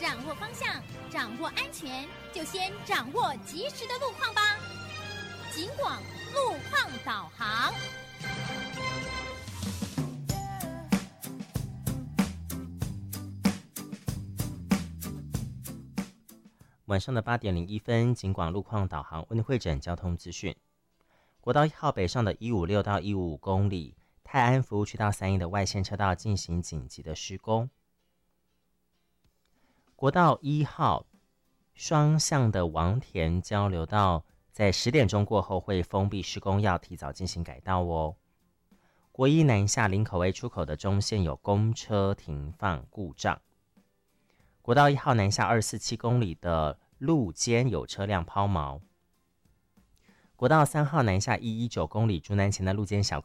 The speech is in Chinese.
掌握方向，掌握安全，就先掌握及时的路况吧。警广路况导航。 晚上的8点01分，警广路况导航为您汇整交通资讯。国道1号北上的156到155公里，泰安服务区到3义的外线车道进行紧急的施工。国道1号双向的王田交流道在10点钟过后会封闭施工，要提早进行改道哦。国一南下林口 A 出口的中线有公车停放故障。国道1号南下247公里的路肩有车辆抛锚。国道3号南下119公里竹南前的路肩小